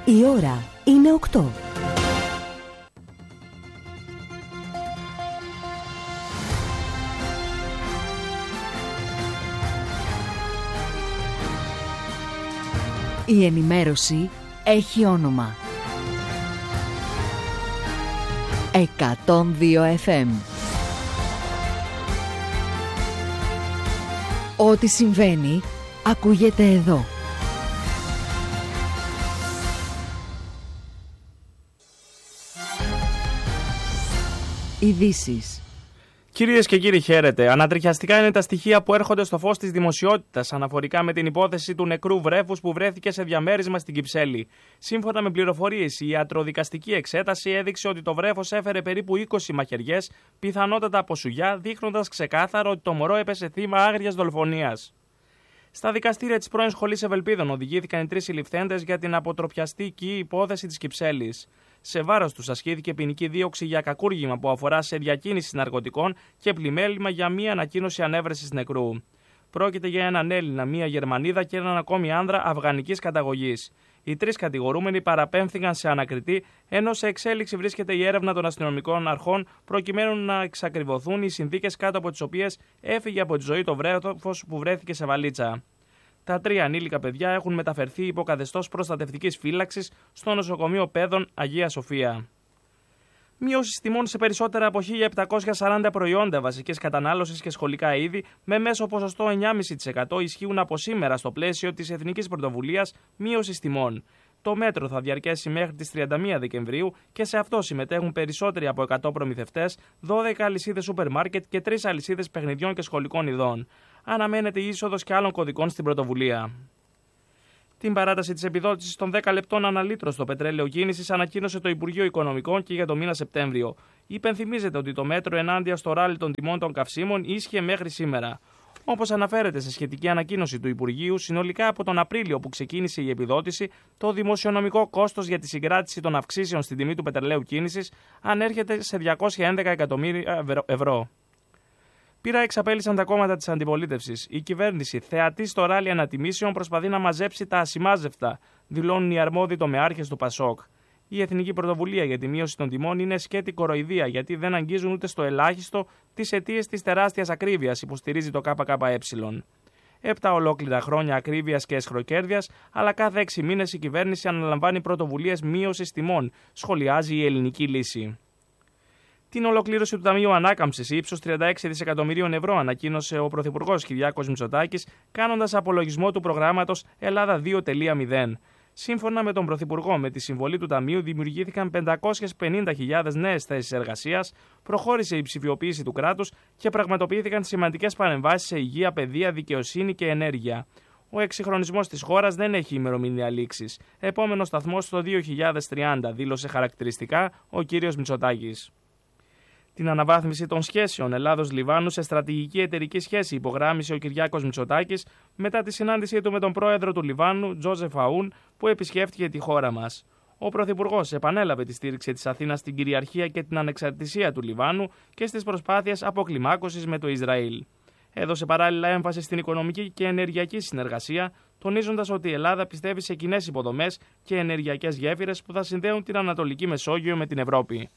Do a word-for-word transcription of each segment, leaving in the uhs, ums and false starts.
Η ώρα είναι οκτώ. Η ενημέρωση έχει όνομα. εκατόν δύο εφ εμ. Ό,τι συμβαίνει, ακούγεται εδώ. Ειδήσεις. Κυρίες και κύριοι, χαίρετε. Ανατριχιαστικά είναι τα στοιχεία που έρχονται στο φως της δημοσιότητας αναφορικά με την υπόθεση του νεκρού βρέφους που βρέθηκε σε διαμέρισμα στην Κυψέλη. Σύμφωνα με πληροφορίες, η ιατροδικαστική εξέταση έδειξε ότι το βρέφος έφερε περίπου είκοσι μαχαιριές, πιθανότατα από σουγιά, δείχνοντας ξεκάθαρο ότι το μωρό έπεσε θύμα άγριας δολοφονίας. Στα δικαστήρια της πρώην Σχολής Ευελπίδων οδηγήθηκαν οι τρεις συλληφθέντες για την αποτροπιαστική υπόθεση της Κυψέλης. Σε βάρος τους ασκήθηκε ποινική δίωξη για κακούργημα που αφορά σε διακίνηση ναρκωτικών και πλημέλημα για μία ανακοίνωση ανέβρεσης νεκρού. Πρόκειται για έναν Έλληνα, μία Γερμανίδα και έναν ακόμη άνδρα αφγανικής καταγωγής. Οι τρεις κατηγορούμενοι παραπέμφθηκαν σε ανακριτή, ενώ σε εξέλιξη βρίσκεται η έρευνα των αστυνομικών αρχών προκειμένου να εξακριβωθούν οι συνθήκες κάτω από τις οποίες έφυγε από τη ζωή το βρέφος που βρέθηκε σε βαλίτσα. Τα τρία ανήλικα παιδιά έχουν μεταφερθεί υπό καθεστώς προστατευτικής φύλαξης στο νοσοκομείο Παιδών Αγία Σοφία. Μείωση τιμών σε περισσότερα από χίλια επτακόσια σαράντα προϊόντα βασικής κατανάλωσης και σχολικά είδη με μέσο ποσοστό εννιά κόμμα πέντε τοις εκατό ισχύουν από σήμερα στο πλαίσιο της Εθνικής Πρωτοβουλίας Μείωσης Τιμών. Το μέτρο θα διαρκέσει μέχρι τις τριάντα μία Δεκεμβρίου και σε αυτό συμμετέχουν περισσότεροι από εκατό προμηθευτές, δώδεκα αλυσίδες σούπερ μάρκετ και τρεις αλυσίδες παιχνιδιών και σχολικών ειδών. Αναμένεται η είσοδος και άλλων κωδικών στην πρωτοβουλία. Την παράταση της επιδότησης των δέκα λεπτών ανά λίτρο στο πετρέλαιο κίνησης ανακοίνωσε το Υπουργείο Οικονομικών και για το μήνα Σεπτέμβριο. Υπενθυμίζεται ότι το μέτρο ενάντια στο ράλι των τιμών των καυσίμων ίσχυε μέχρι σήμερα. Όπως αναφέρεται σε σχετική ανακοίνωση του Υπουργείου, συνολικά από τον Απρίλιο που ξεκίνησε η επιδότηση, το δημοσιονομικό κόστος για τη συγκράτηση των αυξήσεων στην τιμή του πετρελαίου κίνησης ανέρχεται σε διακόσια έντεκα εκατομμύρια ευρώ. Πήρα εξαπέλυσαν τα κόμματα της αντιπολίτευσης. Η κυβέρνηση, θεατή στο ράλι ανατιμήσεων, προσπαθεί να μαζέψει τα ασημάζευτα, δηλώνουν οι αρμόδιοι τομεάρχες του Πασόκ. Η Εθνική Πρωτοβουλία για τη Μείωση των Τιμών είναι σκέτη κοροϊδία, γιατί δεν αγγίζουν ούτε στο ελάχιστο τις αιτίες της τεράστιας ακρίβειας, υποστηρίζει το ΚΚΕ. Επτά ολόκληρα χρόνια ακρίβειας και αισχροκέρδειας, αλλά κάθε έξι μήνες η κυβέρνηση αναλαμβάνει πρωτοβουλίες μείωσης τιμών, σχολιάζει η Ελληνική Λύση. Την ολοκλήρωση του Ταμείου Ανάκαμψης ύψους τριάντα έξι δισεκατομμυρίων ευρώ ανακοίνωσε ο Πρωθυπουργός Κυριάκος Μητσοτάκης, κάνοντας απολογισμό του προγράμματος Ελλάδα δύο κόμμα μηδέν. Σύμφωνα με τον Πρωθυπουργό, με τη συμβολή του Ταμείου δημιουργήθηκαν πεντακόσιες πενήντα χιλιάδες νέες θέσεις εργασίας, προχώρησε η ψηφιοποίηση του κράτους και πραγματοποιήθηκαν σημαντικές παρεμβάσεις σε υγεία, παιδεία, δικαιοσύνη και ενέργεια. Ο εξυγχρονισμός της χώρας δεν έχει ημερομηνία λήξης. Επόμενος σταθμός το δύο χιλιάδες τριάντα, δήλωσε χαρακτηριστικά ο κ. Μητσοτάκης. Την αναβάθμιση των σχέσεων Ελλάδος-Λιβάνου σε στρατηγική εταιρική σχέση υπογράμμισε ο Κυριάκος Μητσοτάκης μετά τη συνάντησή του με τον πρόεδρο του Λιβάνου, Τζόζεφ Αούν, που επισκέφτηκε τη χώρα μας. Ο Πρωθυπουργός επανέλαβε τη στήριξη της Αθήνας στην κυριαρχία και την ανεξαρτησία του Λιβάνου και στις προσπάθειες αποκλιμάκωσης με το Ισραήλ. Έδωσε παράλληλα έμφαση στην οικονομική και ενεργειακή συνεργασία, τονίζοντας ότι η Ελλάδα πιστεύει σε κοινές υποδομές και ενεργειακές γέφυρες που θα συνδέουν την Ανατολική Μεσόγειο με την Ευρώπη.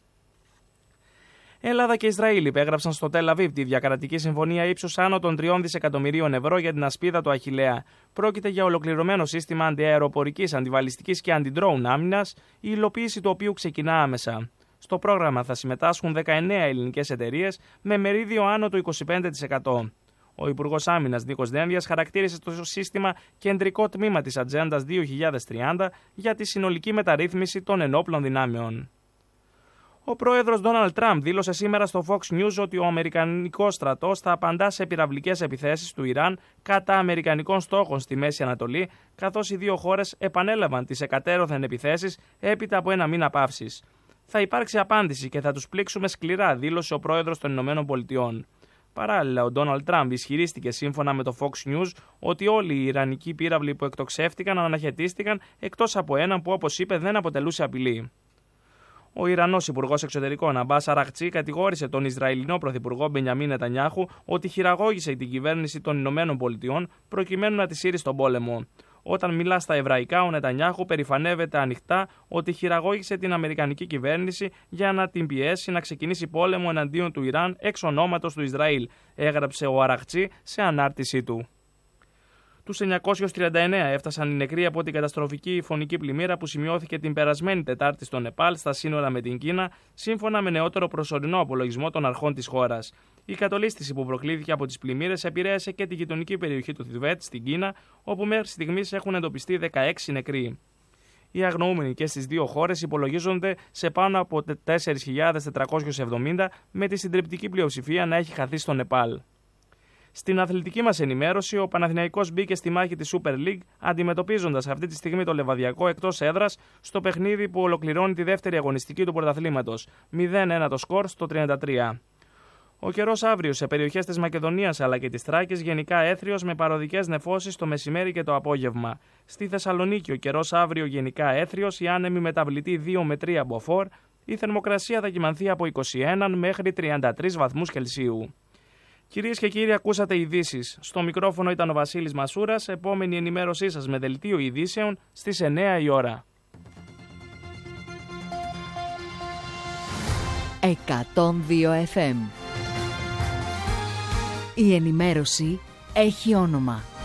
Ελλάδα και Ισραήλ υπέγραψαν στο Τελ Αβίβ τη διακρατική συμφωνία ύψους άνω των τριών δισεκατομμυρίων ευρώ για την ασπίδα του Αχιλλέα. Πρόκειται για ολοκληρωμένο σύστημα αντιαεροπορικής, αντιβαλιστικής και αντιντρόουν άμυνας, η υλοποίηση του οποίου ξεκινά άμεσα. Στο πρόγραμμα θα συμμετάσχουν δεκαεννέα ελληνικές εταιρείες με μερίδιο άνω του είκοσι πέντε τοις εκατό. Ο Υπουργός Άμυνας Νίκος Δένδιας χαρακτήρισε το σύστημα κεντρικό τμήμα της Ατζέντας δύο χιλιάδες τριάντα για τη συνολική μεταρρύθμιση των ενόπλων δυνάμεων. Ο πρόεδρος Ντόναλντ Τραμπ δήλωσε σήμερα στο Fox News ότι ο Αμερικανικός στρατός θα απαντά σε πυραυλικές επιθέσεις του Ιράν κατά Αμερικανικών στόχων στη Μέση Ανατολή, καθώς οι δύο χώρες επανέλαβαν τις εκατέρωθεν επιθέσεις έπειτα από ένα μήνα παύσης. Θα υπάρξει απάντηση και θα τους πλήξουμε σκληρά, δήλωσε ο πρόεδρος των Ηνωμένων Πολιτειών. Παράλληλα, ο Ντόναλντ Τραμπ ισχυρίστηκε σύμφωνα με το Fox News ότι όλοι οι Ιρανικοί πύραυλοι που εκτοξεύτηκαν αναχαιτίστηκαν εκτός από έναν που, όπως είπε, δεν αποτελούσε απειλή. Ο Ιρανός Υπουργός Εξωτερικών Αμπάς Αραχτζή κατηγόρησε τον Ισραηλινό Πρωθυπουργό Μπενιαμίν Νετανιάχου ότι χειραγώγησε την κυβέρνηση των Ηνωμένων Πολιτειών προκειμένου να τη σύρει στον πόλεμο. Όταν μιλά στα εβραϊκά, ο Νετανιάχου περηφανεύεται ανοιχτά ότι χειραγώγησε την Αμερικανική κυβέρνηση για να την πιέσει να ξεκινήσει πόλεμο εναντίον του Ιράν εξ ονόματος του Ισραήλ, έγραψε ο Αραχτζή σε ανάρτησή του. Τους εννιακόσιους τριάντα εννέα έφτασαν οι νεκροί από την καταστροφική φωνική πλημμύρα που σημειώθηκε την περασμένη Τετάρτη στο Νεπάλ στα σύνορα με την Κίνα, σύμφωνα με νεότερο προσωρινό απολογισμό των αρχών της χώρας. Η κατολίσθηση που προκλήθηκε από τις πλημμύρες επηρέασε και τη γειτονική περιοχή του Θιβέτ στην Κίνα, όπου μέχρι στιγμής έχουν εντοπιστεί δεκαέξι νεκροί. Οι αγνοούμενοι και στις δύο χώρες υπολογίζονται σε πάνω από τέσσερις χιλιάδες τετρακόσιους εβδομήντα, με τη συντριπτική πλειοψηφία να έχει χαθεί στο Νεπάλ. Στην αθλητική μας ενημέρωση, ο Παναθηναϊκός μπήκε στη μάχη της Super League, αντιμετωπίζοντας αυτή τη στιγμή το Λεβαδιακό εκτός έδρας στο παιχνίδι που ολοκληρώνει τη δεύτερη αγωνιστική του πρωταθλήματος. μηδέν ένα το σκορ στο τριάντα τρία. Ο καιρός αύριο σε περιοχές της Μακεδονίας αλλά και της Θράκης γενικά έθριος με παροδικές νεφώσεις το μεσημέρι και το απόγευμα. Στη Θεσσαλονίκη ο καιρός αύριο γενικά έθριος, η άνεμη μεταβλητή δύο με τρία μποφόρ, η θερμοκρασία θα κυμανθεί από είκοσι ένα μέχρι τριάντα τρεις βαθμούς Κελσίου. Κυρίες και κύριοι, ακούσατε ειδήσεις. Στο μικρόφωνο ήταν ο Βασίλης Μασούρας. Επόμενη ενημέρωσή σας με δελτίο ειδήσεων στις εννέα η ώρα. εκατόν δύο εφ εμ. Η ενημέρωση έχει όνομα.